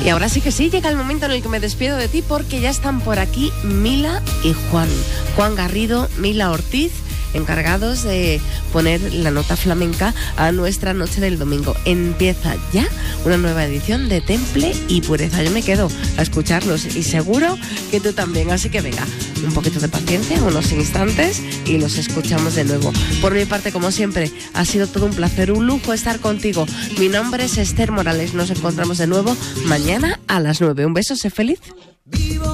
Y ahora sí que sí, llega el momento en el que me despido de ti porque ya están por aquí Mila y Juan. Juan Garrido, Mila Ortiz, encargados de poner la nota flamenca a nuestra noche del domingo. Empieza ya una nueva edición de Temple y Pureza. Yo me quedo a escucharlos y seguro que tú también. Así que venga, un poquito de paciencia, unos instantes y los escuchamos de nuevo. Por mi parte, como siempre, ha sido todo un placer, un lujo estar contigo. Mi nombre es Esther Morales. Nos encontramos de nuevo mañana a las 9. Un beso, sé feliz.